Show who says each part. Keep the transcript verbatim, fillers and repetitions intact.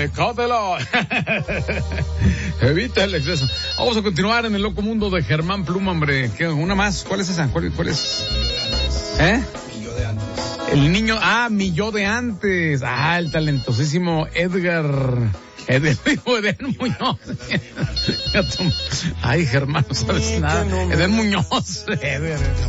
Speaker 1: Cótelo. Evita el exceso. Vamos a continuar en el loco mundo de Germán Pluma, hombre. ¿Qué? Una más. ¿Cuál es esa? ¿Cuál, cuál es? ¿Eh?
Speaker 2: Mi yo de antes.
Speaker 1: El niño, ah, mi yo de antes. Ah, el talentosísimo Edgar. Edgar, Edgar Muñoz. Ay, Germán, no sabes nada. Edgar Muñoz. Edgar.